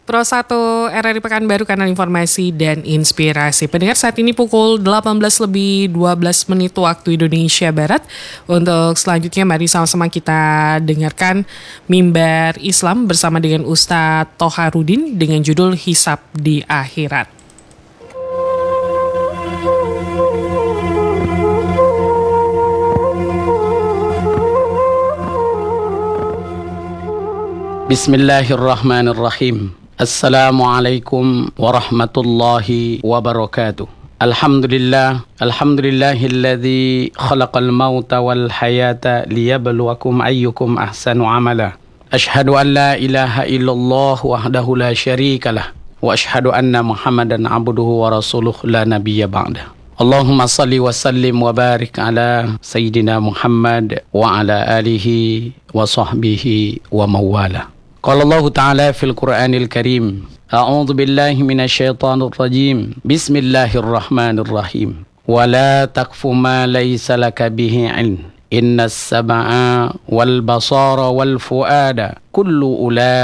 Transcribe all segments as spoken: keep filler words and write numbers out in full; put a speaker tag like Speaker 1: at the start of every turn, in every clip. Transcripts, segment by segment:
Speaker 1: Pro satu R R I Pekanbaru, kanal informasi dan inspirasi. Pendengar, saat ini pukul delapan belas lebih dua belas menit waktu Indonesia Barat. Untuk selanjutnya mari sama-sama kita dengarkan Mimbar Islam bersama dengan Ustadz Toharudin dengan judul Hisab di Akhirat.
Speaker 2: Bismillahirrahmanirrahim. Assalamualaikum warahmatullahi wabarakatuh. Alhamdulillah, alhamdulillahilladzi khalaqal mauta wal hayata liyabluwakum ayyukum ahsanu amala. Ashhadu an la ilaha illallah wahdahu la syarikalah wa ashhadu anna Muhammadan abduhu wa rasuluh la nabiyya ba'dah. Allahumma salli wa sallim wa barik ala sayyidina Muhammad wa ala alihi wa sahbihi wa mawala. Qala Allah Ta'ala fil Qur'anil Karim, A'udzu billahi minasy syaithanir rajim. Bismillahirrahmanirrahim. Wa la taqfu ma laysa laka bihi 'ilm. Innas sam'a wal basara wal fuada kullu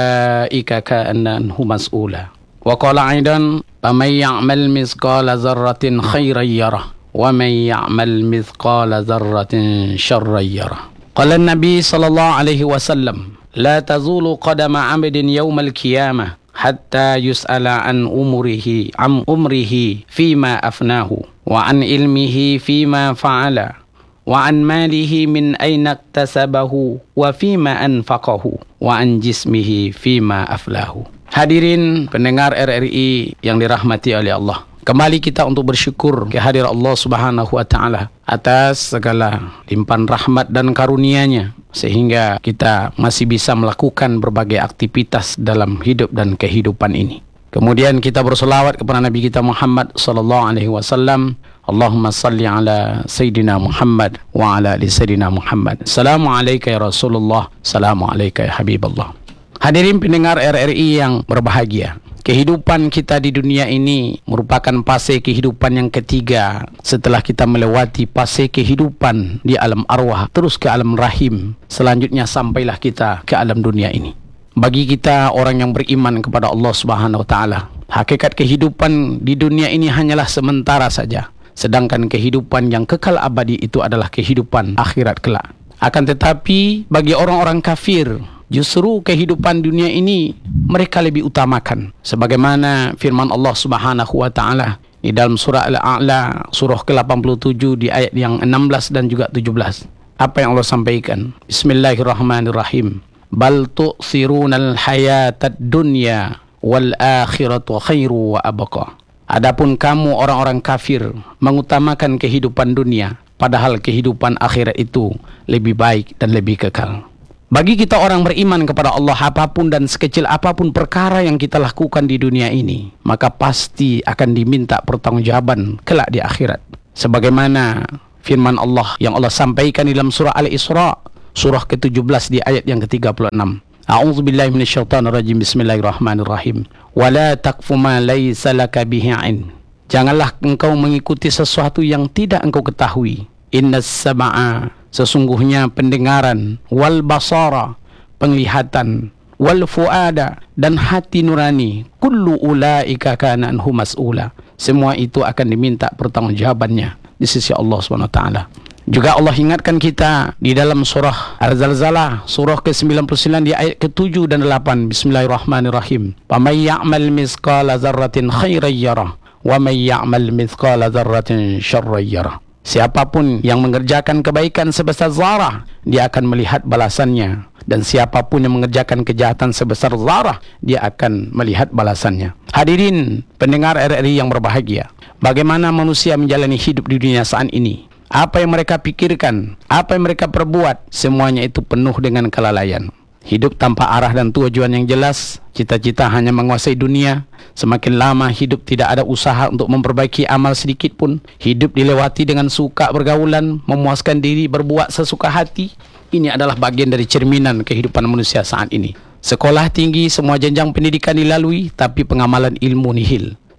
Speaker 2: ulaika kana anhu mas'ula. Wa qala aidan, faman ya'mal mithqala dzarratin khairan yarah wa man ya'mal mithqala dzarratin syarran yarah. Qala an-nabi sallallahu alaihi wasallam, la tazulu qadama 'abdin yaumal qiyamah hatta yus'ala an umrihi am umrihi fima afnahu wa an ilmihi fima fa'ala wa an malihi min aina iktasabahu wa fima anfaqahu wa an jismihi fima aflahu. Hadirin pendengar R R I yang dirahmati oleh Allah, kembali kita untuk bersyukur kehadiran Allah Subhanahu wa Ta'ala atas segala limpahan rahmat dan karunia-Nya sehingga kita masih bisa melakukan berbagai aktivitas dalam hidup dan kehidupan ini. Kemudian kita berselawat kepada Nabi kita Muhammad sallallahu alaihi wasallam. Allahumma salli ala Sayyidina Muhammad wa ala ali Sayyidina Muhammad. Assalamualaikum ya Rasulullah, assalamualaikum ya Habiballah. Hadirin pendengar R R I yang berbahagia, kehidupan kita di dunia ini merupakan fase kehidupan yang ketiga setelah kita melewati fase kehidupan di alam arwah, terus ke alam rahim, selanjutnya sampailah kita ke alam dunia ini. Bagi kita orang yang beriman kepada Allah Subhanahu wa Ta'ala, hakikat kehidupan di dunia ini hanyalah sementara saja, sedangkan kehidupan yang kekal abadi itu adalah kehidupan akhirat kelak. Akan tetapi bagi orang-orang kafir, justru kehidupan dunia ini mereka lebih utamakan, sebagaimana firman Allah Subhanahu wa Ta'ala di dalam surah Al-A'la, surah ke delapan puluh tujuh di ayat yang enam belas dan juga tujuh belas. Apa yang Allah sampaikan? Bismillahirrahmanirrahim. Bal tu'sirunal hayatad dunya wal akhiratu khairu wa abqa. Adapun kamu orang-orang kafir mengutamakan kehidupan dunia, padahal kehidupan akhirat itu lebih baik dan lebih kekal. Bagi kita orang beriman kepada Allah, apapun dan sekecil apapun perkara yang kita lakukan di dunia ini, maka pasti akan diminta pertanggungjawaban kelak di akhirat. Sebagaimana firman Allah yang Allah sampaikan di dalam surah Al-Isra, surah ke tujuh belas di ayat yang ke tiga puluh enam. A'udzu billahi minasyaitonir rajim. Bismillahirrahmanirrahim. Wa la taqfu ma laysa laka bihi 'ilm. Janganlah engkau mengikuti sesuatu yang tidak engkau ketahui. Innas sam'a, sesungguhnya pendengaran, wal basara, penglihatan, wal fuada, dan hati nurani, kullu ulaika kana anhu mas'ula, semua itu akan diminta pertanggungjawabannya di sisi Allah Subhanahu wa Ta'ala. Juga Allah ingatkan kita di dalam surah Al-Zalzalah, surah ke sembilan puluh sembilan di ayat ke tujuh dan delapan. Bismillahirrahmanirrahim. Faman ya'mal mithqala dzarratin khairan yarah wa man ya'mal mithqala dzarratin syarran yarah. Siapapun yang mengerjakan kebaikan sebesar zarah, dia akan melihat balasannya. Dan siapapun yang mengerjakan kejahatan sebesar zarah, dia akan melihat balasannya. Hadirin pendengar R R I yang berbahagia, bagaimana manusia menjalani hidup di dunia saat ini? Apa yang mereka pikirkan, apa yang mereka perbuat, semuanya itu penuh dengan kelalaian. Hidup tanpa arah dan tujuan yang jelas, cita-cita hanya menguasai dunia. Semakin lama hidup tidak ada usaha untuk memperbaiki amal sedikit pun. Hidup dilewati dengan suka bergaulan, memuaskan diri, berbuat sesuka hati. Ini adalah bagian dari cerminan kehidupan manusia saat ini. Sekolah tinggi, semua jenjang pendidikan dilalui, tapi pengamalan ilmu nihil.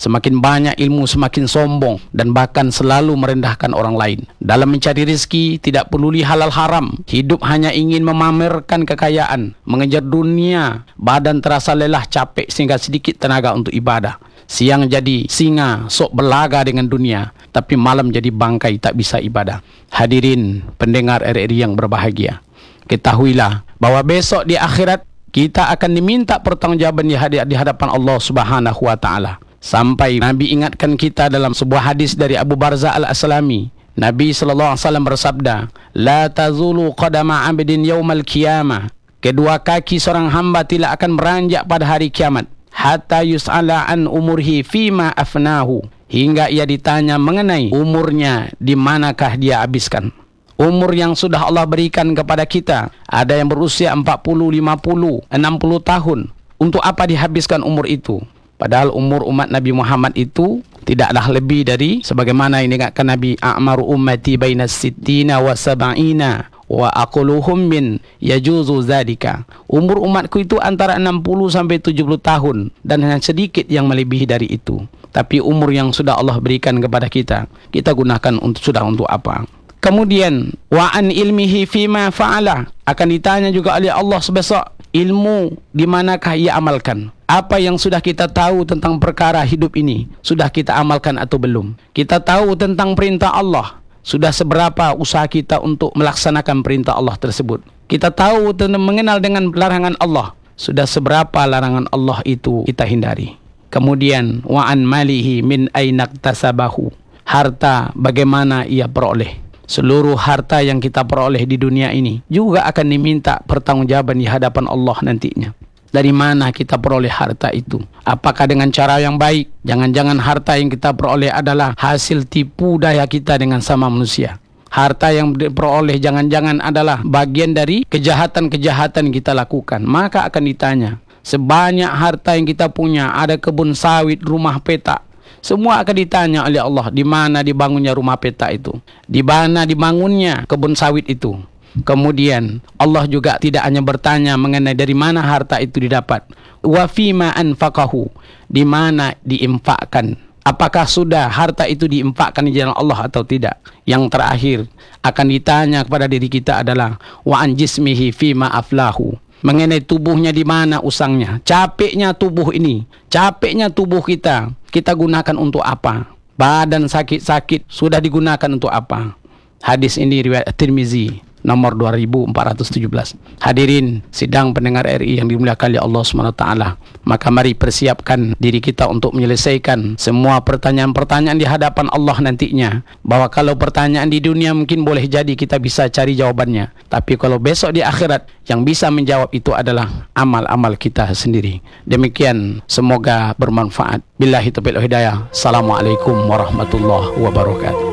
Speaker 2: Semakin banyak ilmu, semakin sombong dan bahkan selalu merendahkan orang lain. Dalam mencari rezeki, tidak peduli halal haram. Hidup hanya ingin memamerkan kekayaan, mengejar dunia. Badan terasa lelah, capek sehingga sedikit tenaga untuk ibadah. Siang jadi singa, sok berlaga dengan dunia, tapi malam jadi bangkai, tak bisa ibadah. Hadirin pendengar R R I yang berbahagia, ketahuilah bahwa besok di akhirat kita akan diminta pertanggungjawaban di hadapan Allah Subhanahu wa taala. Sampai Nabi ingatkan kita dalam sebuah hadis dari Abu Barzah Al-Aslami. Nabi sallallahu alaihi wasallam bersabda, "La tazulu qadama 'abdin yaumal qiyamah." Kedua kaki seorang hamba tidak akan beranjak pada hari kiamat hatta yus'ala an umurhi fima afnahu, hingga ia ditanya mengenai umurnya, di manakah dia habiskan. Umur yang sudah Allah berikan kepada kita, ada yang berusia empat puluh, lima puluh, enam puluh tahun. Untuk apa dihabiskan umur itu? Padahal umur umat Nabi Muhammad itu tidaklah lebih dari sebagaimana ini dikatakan Nabi, a'maru ummati baina sittina wa sab'ina wa aqluhum min yajuzu zalika. Umur umatku itu antara enam puluh sampai tujuh puluh tahun dan hanya sedikit yang melebihi dari itu. Tapi umur yang sudah Allah berikan kepada kita, kita gunakan untuk sudah untuk apa? Kemudian wa an ilmihi fima fa'ala, akan ditanya juga oleh Allah sebesok, ilmu di manakah ia amalkan? Apa yang sudah kita tahu tentang perkara hidup ini, sudah kita amalkan atau belum? Kita tahu tentang perintah Allah, sudah seberapa usaha kita untuk melaksanakan perintah Allah tersebut? Kita tahu tentang mengenal dengan larangan Allah, sudah seberapa larangan Allah itu kita hindari? Kemudian wa an malihi min aina iktasabahu, harta bagaimana ia peroleh? Seluruh harta yang kita peroleh di dunia ini juga akan diminta pertanggungjawaban di hadapan Allah nantinya. Dari mana kita peroleh harta itu? Apakah dengan cara yang baik? Jangan-jangan harta yang kita peroleh adalah hasil tipu daya kita dengan sama manusia. Harta yang diperoleh jangan-jangan adalah bagian dari kejahatan-kejahatan yang kita lakukan. Maka akan ditanya, sebanyak harta yang kita punya, ada kebun sawit, rumah petak, semua akan ditanya oleh Allah, di mana dibangunnya rumah petak itu, di mana dibangunnya kebun sawit itu. Kemudian Allah juga tidak hanya bertanya mengenai dari mana harta itu didapat, wa fima anfaqahu, di mana diinfakkan, apakah sudah harta itu diinfakkan di jalan Allah atau tidak. Yang terakhir akan ditanya kepada diri kita adalah wa an jismihi fima aflahu, mengenai tubuhnya di mana usangnya. Capeknya tubuh ini, capeknya tubuh kita, kita gunakan untuk apa? Badan sakit-sakit sudah digunakan untuk apa? Hadis ini riwayat Tirmizi nomor dua ribu empat ratus tujuh belas. Hadirin sidang pendengar R I yang dimuliakan oleh Allah subhanahu wa taala, maka mari persiapkan diri kita untuk menyelesaikan semua pertanyaan-pertanyaan di hadapan Allah nantinya. Bahwa kalau pertanyaan di dunia mungkin boleh jadi kita bisa cari jawabannya, tapi kalau besok di akhirat yang bisa menjawab itu adalah amal-amal kita sendiri. Demikian, semoga bermanfaat. Billahi taufiq wal hidayah. Assalamualaikum warahmatullahi wabarakatuh.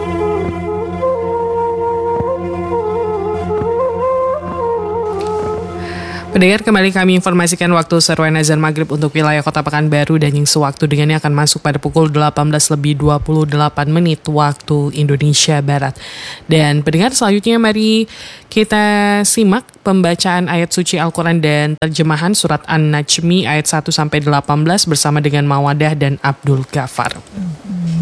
Speaker 1: Pendengar, kembali kami informasikan waktu seruan azan maghrib untuk wilayah Kota Pekanbaru dan yang sewaktu dengannya akan masuk pada pukul delapan belas lebih dua puluh delapan menit waktu Indonesia Barat. Dan pendengar, selanjutnya mari kita simak pembacaan ayat suci Al-Quran dan terjemahan surat An-Najmi ayat satu sampai delapan belas bersama dengan Mawadah dan Abdul Ghafar.